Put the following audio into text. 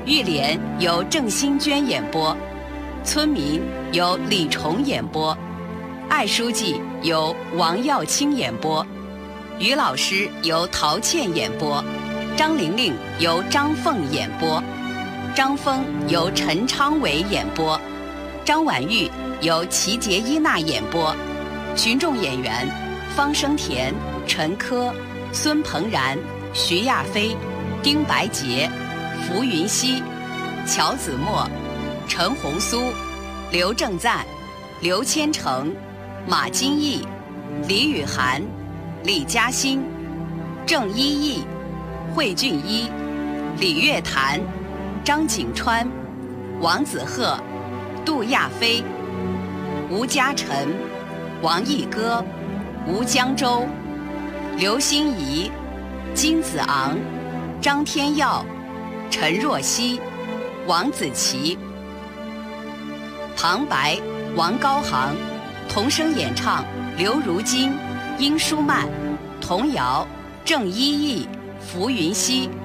玉莲由郑欣娟演播，村民由李崇演播，艾书记由王耀清演播，于老师由陶倩演播，张玲玲由张凤演播，张峰由陈昌伟演播，张婉玉由齐杰伊娜演播。群众演员：方声田、陈珂、孙鹏然、徐亚飞、丁白洁、浮云熙、乔子墨、陈红苏、刘正赞、刘千成、马金义、李雨涵、李嘉欣、郑依义、惠俊一、李月潭、张景川、王子鹤、杜亚飞、吴嘉诚、王毅歌、吴江洲、刘欣怡、金子昂、张天耀、陈若曦、王子琪。旁白：王高航。童声演唱：刘如金、殷舒曼。童谣：郑依义、浮云熙。